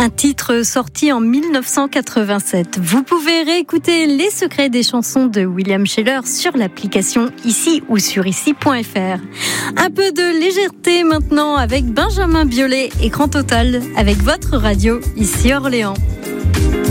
Un titre sorti en 1987. Vous pouvez réécouter les secrets des chansons de William Sheller sur l'application Ici ou sur ici.fr. Un peu de légèreté maintenant avec Benjamin Biolay, Écran Total, avec votre radio ici Orléans.